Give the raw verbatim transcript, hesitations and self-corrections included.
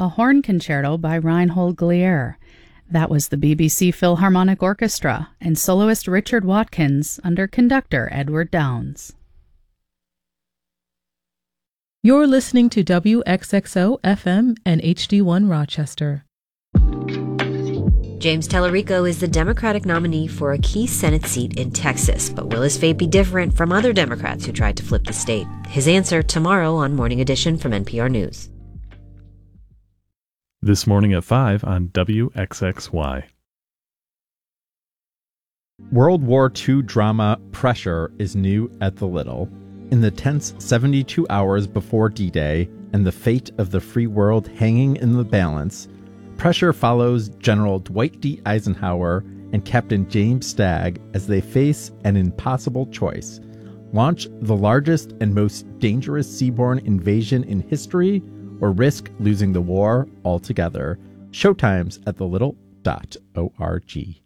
a horn concerto by Reinhold Glier. That was the B B C Philharmonic Orchestra and soloist Richard Watkins under conductor Edward Downes. You're listening to W X X O F M and H D one Rochester. James Tallarico is the Democratic nominee for a key Senate seat in Texas, but will his fate be different from other Democrats who tried to flip the state? His answer tomorrow on Morning Edition from N P R News. This morning at five on W X X Y. World War Two drama Pressure is new at the Little. In the tense seventy-two hours before D-Day and the fate of the free world hanging in the balance, Pressure follows General Dwight D. Eisenhower and Captain James Stagg as they face an impossible choice: launch the largest and most dangerous seaborne invasion in history, or risk losing the war altogether. Showtimes at the little dot org.